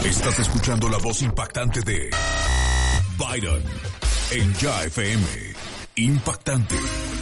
Estás escuchando la voz impactante de Byron en Ya FM. Impactante.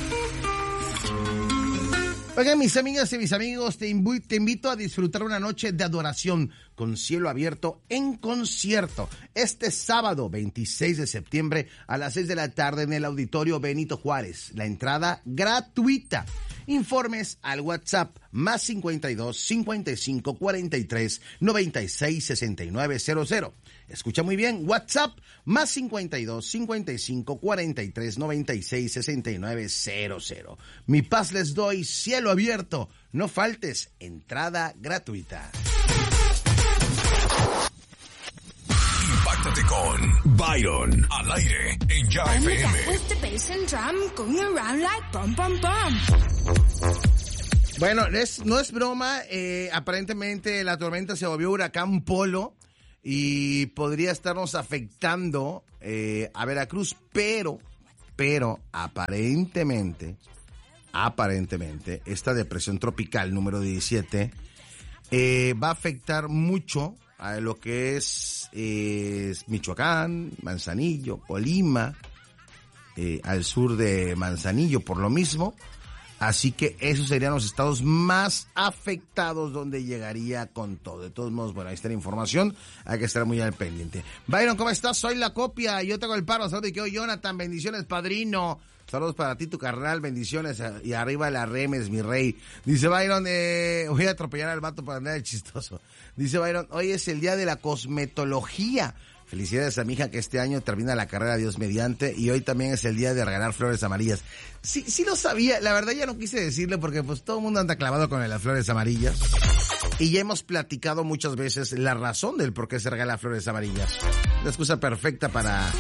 Oigan, mis amigas y mis amigos, te invito a disfrutar una noche de adoración con cielo abierto en concierto. Este sábado 26 de septiembre a las 6 de la tarde en el Auditorio Benito Juárez. La entrada gratuita. Informes al WhatsApp más 52 55 43 96 69 00. Escucha muy bien, WhatsApp más 52 55 43 96 69 00. Mi paz les doy, cielo abierto. No faltes, entrada gratuita. Impáctate con Byron al aire en Ya FM. Bueno, no es broma, aparentemente la tormenta se volvió huracán Polo y podría estarnos afectando a Veracruz, pero aparentemente esta depresión tropical número 17 va a afectar mucho a lo que es Michoacán, Manzanillo, Colima, al sur de Manzanillo por lo mismo. Así que esos serían los estados más afectados donde llegaría con todo. De todos modos, bueno, ahí está la información. Hay que estar muy al pendiente. Byron, ¿cómo estás? Soy La Copia. Yo tengo el paro. Saludos de que hoy, Jonathan. Bendiciones, padrino. Saludos para ti, tu carnal. Bendiciones. Y arriba la Remes, mi rey. Dice Byron, voy a atropellar al vato para andar de chistoso. Dice Byron, hoy es el día de la cosmetología. Felicidades a mi hija que este año termina la carrera, Dios mediante, y hoy también es el día de regalar flores amarillas. Sí lo sabía, la verdad ya no quise decirle porque pues todo el mundo anda clavado con las flores amarillas. Y ya hemos platicado muchas veces la razón del por qué se regala flores amarillas. La excusa perfecta para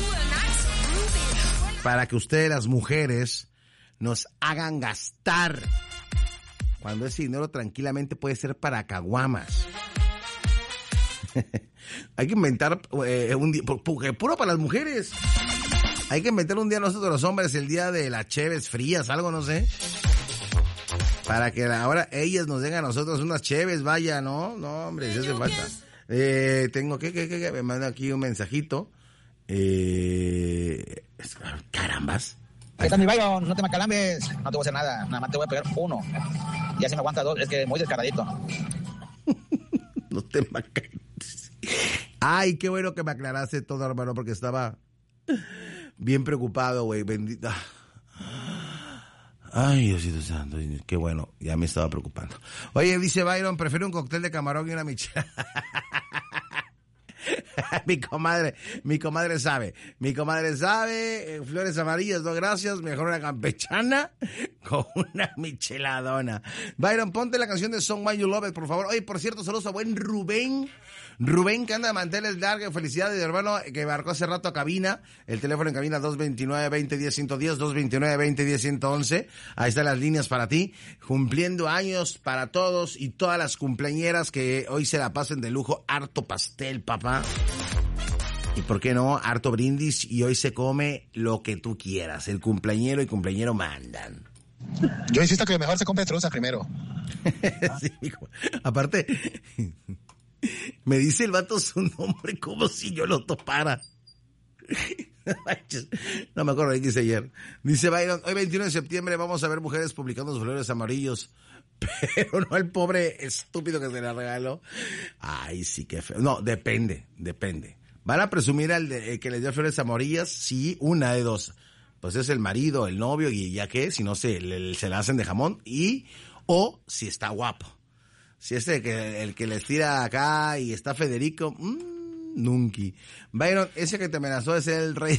que ustedes las mujeres nos hagan gastar. Cuando ese dinero tranquilamente puede ser para caguamas. Hay que inventar un día, puro para las mujeres. Hay que inventar un día nosotros los hombres, el día de las cheves frías, algo no sé. Para que ahora ellas nos den a nosotros unas cheves, vaya, ¿no? No, hombre, si hace falta. Tengo que me manda aquí un mensajito. Carambas. Ahí está mi Byron, no te macalambes, no te voy a hacer nada más te voy a pegar uno. Y así me aguanta dos, es que muy descaradito. No te macalambes. Ay, qué bueno que me aclaraste todo, hermano, porque estaba bien preocupado, güey, bendita. Ay, Diosito Santo, qué bueno, ya me estaba preocupando. Oye, dice Byron, prefiero un cóctel de camarón y una michelada. Mi comadre sabe, flores amarillas, no gracias, mejor una campechana con una micheladona. Byron, ponte la canción de Song Why You Love It, por favor. Oye, por cierto, saludos a buen Rubén, que anda de manteles largos, felicidades, hermano, que marcó hace rato a cabina, el teléfono en cabina 229-2010-110, 229-2010-111, ahí están las líneas para ti, cumpliendo años para todos y todas las cumpleañeras que hoy se la pasen de lujo, harto pastel, papá. Y por qué no, harto brindis, y hoy se come lo que tú quieras, el cumpleañero y cumpleañero mandan. Yo insisto que mejor se compre truza primero. Sí, hijo. Aparte, me dice el vato su nombre como si yo lo topara. No me acuerdo de qué hice ayer. Dice Byron, hoy 21 de septiembre vamos a ver mujeres publicando sus flores amarillos, pero no el pobre estúpido que se la regaló. Ay, sí, qué feo. No, depende. ¿Van a presumir al que les dio flores amarillas? Sí, una de dos. Pues es el marido, el novio, y ya que, si no se la hacen de jamón, o si está guapo. Si es el que les tira acá y está Federico, nunca. Byron, ese que te amenazó es el rey.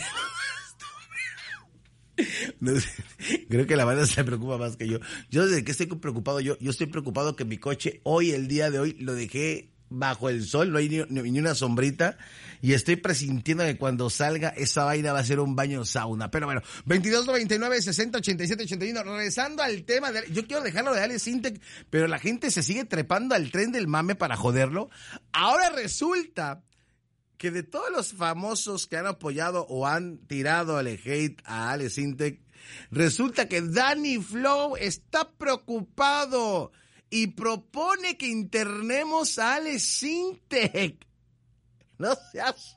No sé, creo que la banda se preocupa más que yo. Yo desde que estoy preocupado, yo estoy preocupado que mi coche el día de hoy, lo dejé bajo el sol, no hay ni una sombrita, y estoy presintiendo que cuando salga esa vaina va a ser un baño sauna. Pero bueno, 2299-608781, regresando al tema yo quiero dejarlo de Alex Intec, pero la gente se sigue trepando al tren del mame para joderlo. Ahora resulta que de todos los famosos que han apoyado o han tirado el hate a Alex Intec, resulta que Danny Flow está preocupado y propone que internemos a Alex Intec. No seas...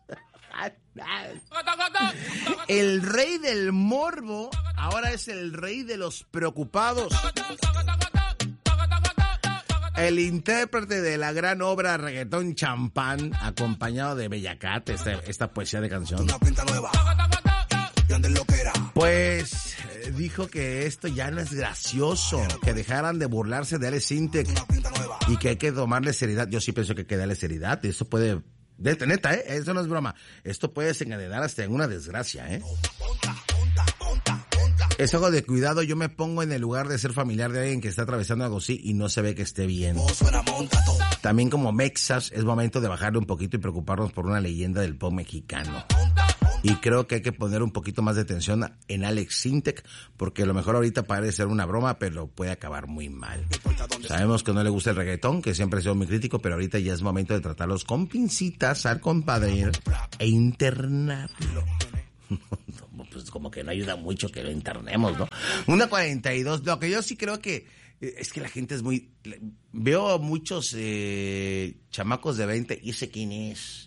El rey del morbo ahora es el rey de los preocupados. El intérprete de la gran obra Reggaetón Champán, acompañado de Bellacat, esta poesía de canción, pues dijo que esto ya no es gracioso, que dejaran de burlarse de Alex Sintek y que hay que tomarle seriedad. Yo sí pienso que hay que darle seriedad, y eso puede, neta, eso no es broma, esto puede desencadenar hasta en una desgracia, Es algo de cuidado. Yo me pongo en el lugar de ser familiar de alguien que está atravesando algo así y no se ve que esté bien. También como mexas es momento de bajarle un poquito y preocuparnos por una leyenda del pop mexicano. Y creo que hay que poner un poquito más de atención en Alex Sintek, porque a lo mejor ahorita parece ser una broma, pero puede acabar muy mal. Sabemos que no le gusta el reggaetón, que siempre ha sido muy crítico, pero ahorita ya es momento de tratarlos con pincitas al compadre e internarlo. Pues como que no ayuda mucho que lo internemos, ¿no? 1:42, lo que yo sí creo que es que la gente es muy... Veo muchos chamacos de 20, y ese quién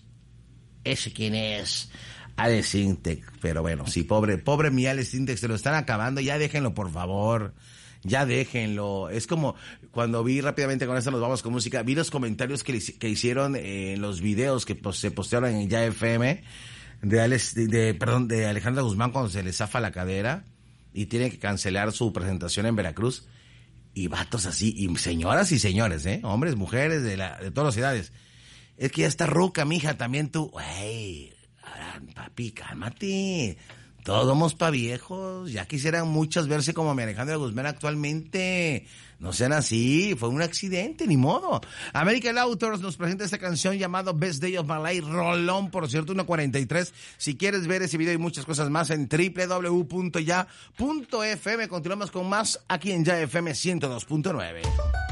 es, Alex Sintek, pero bueno, sí, pobre mi Alex Sintek, se lo están acabando, ya déjenlo, por favor, ya déjenlo. Es como cuando vi rápidamente, con esto nos vamos con música, vi los comentarios que hicieron en los videos que se postearon en Ya FM, de Alejandra Guzmán cuando se le zafa la cadera y tiene que cancelar su presentación en Veracruz, y vatos así, y señoras y señores, hombres, mujeres de todas las edades. Es que ya está ruca, mija, también tú. Güey, papi, cálmate. Todos somos pa' viejos. Ya quisieran muchos verse como mi Alejandra Guzmán actualmente. No sean así. Fue un accidente, ni modo. American Authors nos presenta esta canción llamada Best Day of My Life. Rolón, por cierto, 1:43. Si quieres ver ese video y muchas cosas más en www.ya.fm. Continuamos con más aquí en Ya FM 102.9.